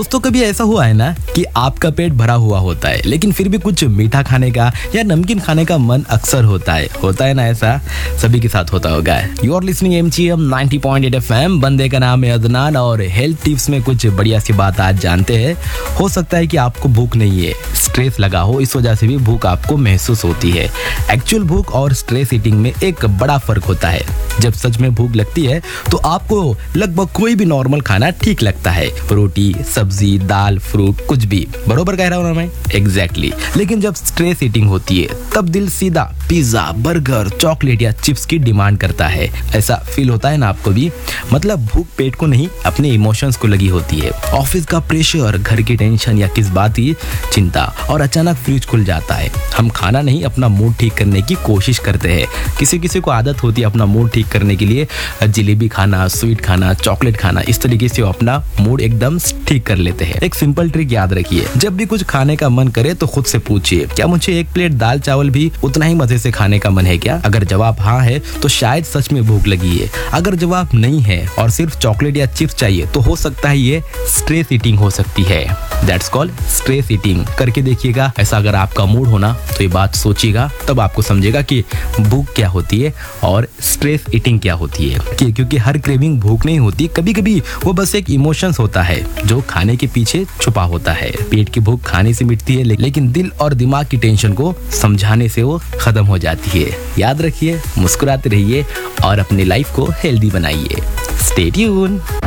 दोस्तों कभी ऐसा हुआ है ना कि आपका पेट भरा हुआ होता है लेकिन फिर भी कुछ मीठा खाने का या नमकीन खाने का मन अक्सर होता है ना, ऐसा सभी के साथ होता होगा। You are listening MGM 90.8 FM। बंदे का नाम है अदनान और हेल्थ टिप्स में कुछ बढ़िया सी बात आज जानते हैं। हो सकता है कि आपको भूख नहीं है, स्ट्रेस लगा हो, इस वजह से भी भूख आपको महसूस होती है। एक्चुअल भूख और स्ट्रेस ईटिंग में एक बड़ा फर्क होता है। जब सच में भूख लगती है तो आपको लगभग कोई भी नॉर्मल खाना ठीक लगता है, रोटी, सब्जी, दाल, फ्रूट, कुछ भी। बरोबर कह रहा हूँ ना मैं? एग्जैक्टली। लेकिन जब स्ट्रेस ईटिंग होती है तब दिल सीधा पिज्जा, बर्गर, चॉकलेट या चिप्स की डिमांड करता है। ऐसा फील होता है ना आपको भी? मतलब भूख पेट को नहीं, अपने इमोशंस को लगी होती है। ऑफिस का प्रेशर, घर की टेंशन या किस बात की चिंता, और अचानक फ्रिज खुल जाता है। हम खाना नहीं, अपना मूड ठीक करने की कोशिश करते हैं। किसी किसी को आदत होती है अपना मूड ठीक करने के लिए जलेबी खाना, स्वीट खाना, चॉकलेट खाना। इस तरीके से वो अपना मूड एकदम ठीक कर लेते हैं। एक सिंपल ट्रिक याद रखिए, जब भी कुछ खाने का मन करे तो खुद से पूछिए, क्या मुझे एक प्लेट दाल चावल भी उतना ही मजे से खाने का मन है क्या? अगर जवाब हाँ है तो शायद सच में भूख लगी है। अगर जवाब नहीं है और सिर्फ चॉकलेट या चिप्स चाहिए तो हो सकता है ये स्ट्रेस ईटिंग हो सकती है। That's called stress eating. करके देखिएगा ऐसा। अगर आपका मूड होना तो ये बात सोचिएगा, तब आपको समझेगा कि भूख क्या होती है और स्ट्रेस ईटिंग क्या होती है। क्योंकि हर क्रेविंग भूख नहीं होती, कभी कभी वो बस एक इमोशंस होता है जो खाने के पीछे छुपा होता है। पेट की भूख खाने से मिटती है लेकिन दिल और दिमाग की टेंशन को समझाने से वो खत्म हो जाती है। याद रखिए, मुस्कुराते रहिए और अपनी लाइफ को हेल्दी बनाइए। Stay tune.